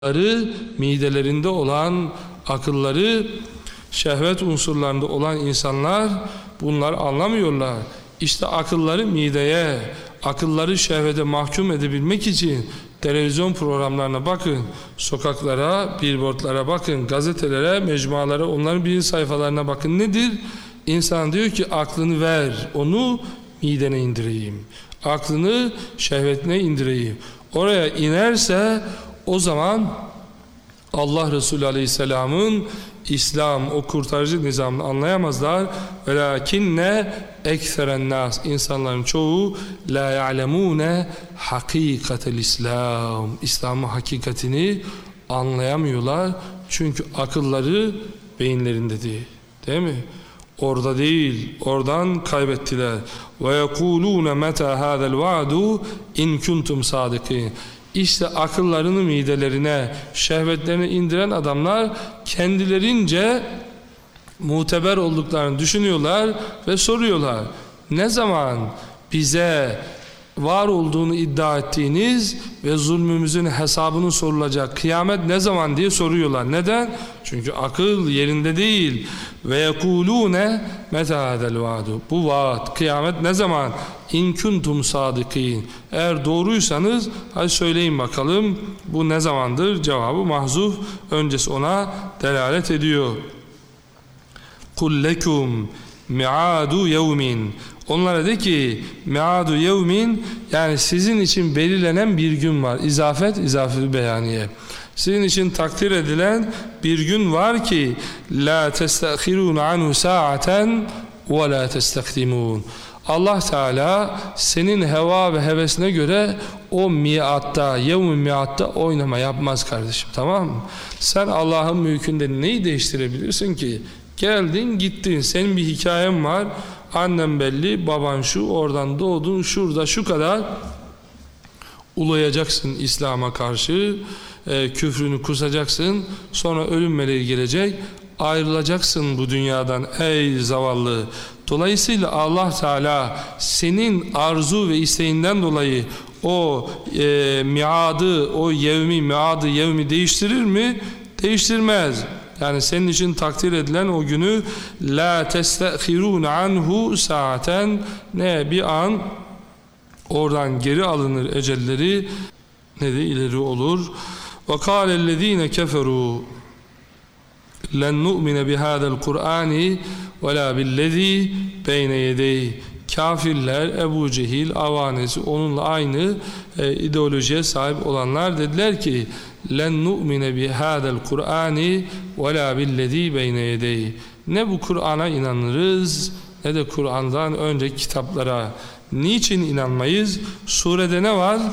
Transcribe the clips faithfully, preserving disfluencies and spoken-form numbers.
akılları, midelerinde olan akılları, şehvet unsurlarında olan insanlar bunlar anlamıyorlar. İşte akılları mideye, akılları şehvete mahkum edebilmek için televizyon programlarına bakın, sokaklara, billboardlara bakın, gazetelere, mecmualara, onların birinci sayfalarına bakın. Nedir? İnsan diyor ki aklını ver, onu midene indireyim. Aklını şehvetine indireyim. Oraya inerse o zaman Allah Resulü Aleyhisselam'ın İslam, o kurtarıcı nizamını anlayamazlar. Velakinne ekseren nas, insanların çoğu la ya'lemune hakikatel İslam, İslam'ın hakikatini anlayamıyorlar. Çünkü akılları beyinlerinde değil. Değil mi? Orada değil, oradan kaybettiler. Ve yekulune meta hadal va'du in kuntum sadikin. İşte akıllarını midelerine, şehvetlerine indiren adamlar kendilerince muteber olduklarını düşünüyorlar ve soruyorlar. Ne zaman bize var olduğunu iddia ettiğiniz ve zulmümüzün hesabını sorulacak kıyamet ne zaman diye soruyorlar. Neden? Çünkü akıl yerinde değil. Ve yekulune meta hadal va'du. Bu vaat, kıyamet ne zaman? İn kuntum sadikin. Eğer doğruysanız hadi söyleyin bakalım bu ne zamandır? Cevabı mahzuf. Öncesi ona delalet ediyor. Kul lekum mi'adu yevmin. Onlara de ki mi'adu yevmin, yani sizin için belirlenen bir gün var. İzafet, izafet beyaniye. Sizin için takdir edilen bir gün var ki la testahirun anhu sa'aten ve la testakdimun. Allah Teala senin heva ve hevesine göre o miatta, yevmi miatta oynama yapmaz kardeşim, tamam mı? Sen Allah'ın mülkünde neyi değiştirebilirsin ki? Geldin gittin, senin bir hikayen var, annen belli, baban şu, oradan doğdun, şurada şu kadar ulayacaksın İslam'a karşı, e, küfrünü kusacaksın, sonra ölüm meleği gelecek, ayrılacaksın bu dünyadan ey zavallı. Dolayısıyla Allah Teala senin arzu ve isteğinden dolayı o e, miadı, o yevmi, miadı, yevmi değiştirir mi? Değiştirmez. Yani senin için takdir edilen o günü la testahirun anhu saaten, ne bir an oradan geri alınır ecelleri, ne de ileri olur. Ve kâlellezîne keferû len nu'mine bihâdel Kur'âni ve lâ billezî beyne yedeyhi. Kafirler, Ebu Cehil, avanesi, onunla aynı e, ideolojiye sahip olanlar dediler ki len nu'mine bihâdel Kur'âni ve lâ billezî beyne yedeyhi. Ne bu Kur'an'a inanırız ne de Kur'an'dan önceki kitaplara. Niçin inanmayız? Surede ne var?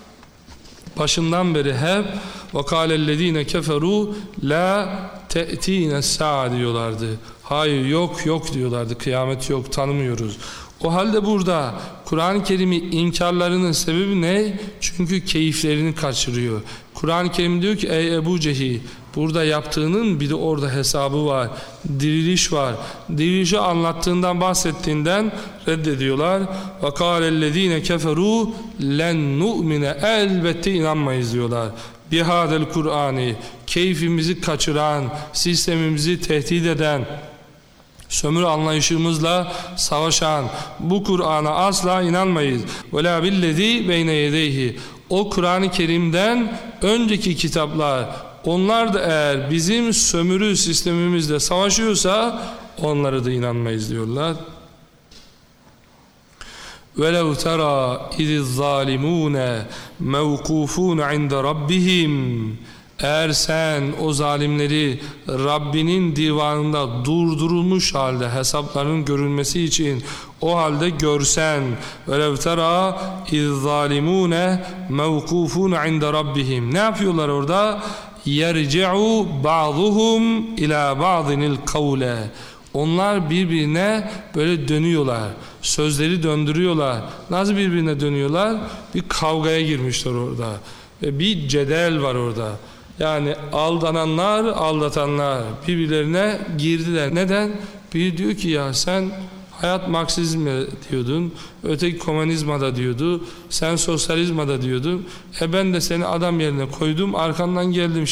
Başından beri hep وَقَالَ الَّذ۪ينَ كَفَرُوا لَا تَأْت۪ينَ السَّاعَ diyorlardı. Hayır, yok yok diyorlardı. Kıyamet yok, tanımıyoruz. O halde burada Kur'an-ı Kerim'i inkarlarının sebebi ne? Çünkü keyiflerini kaçırıyor. Kur'an-ı Kerim diyor ki ey Ebu Cehil, burada yaptığının bir de orada hesabı var. Diriliş var. Dirilişi anlattığından, bahsettiğinden reddediyorlar. وَقَالَ الَّذ۪ينَ كَفَرُوا لَنْ نُؤْمِنَ elbette inanmayız diyorlar. Bihadel Kur'an'ı, keyfimizi kaçıran, sistemimizi tehdit eden, sömürü anlayışımızla savaşan bu Kur'an'a asla inanmayız. وَلَا بِالَّذ۪ي بَيْنَ يَدَيْهِ. O Kur'an-ı Kerim'den önceki kitaplar, onlar da eğer bizim sömürü sistemimizle savaşıyorsa onlara da inanmayız diyorlar. وَلَوْ تَرَى اِذِ الظَّالِمُونَ مَوْقُوفُونَ عِنْدَ رَبِّهِمْ. Eğer sen o zalimleri Rabbinin divanında durdurulmuş halde hesaplarının görülmesi için o halde görsen, وَلَوْ تَرَى اِذِ الظَّالِمُونَ مَوْقُوفُونَ عِنْدَ رَبِّهِمْ. Ne yapıyorlar orada? يَرْجِعُوا بَعْضُهُمْ اِلَى بَعْضٍ الْقَوْلَ. Onlar birbirine böyle dönüyorlar. Sözleri döndürüyorlar. Nasıl birbirine dönüyorlar? Bir kavgaya girmişler orada. Ve bir cedel var orada. Yani aldananlar, aldatanlar birbirlerine girdiler. Neden? Biri diyor ki ya sen Hayat Marksizm'e diyordun, öteki komünizmada diyordu, sen sosyalizmada diyordun. E ben de seni adam yerine koydum, arkandan geldim.